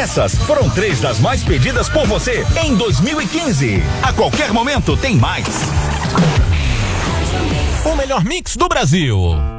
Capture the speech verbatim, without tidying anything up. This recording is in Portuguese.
Essas foram três das mais pedidas por você em dois mil e quinze. A qualquer momento tem mais. O melhor mix do Brasil.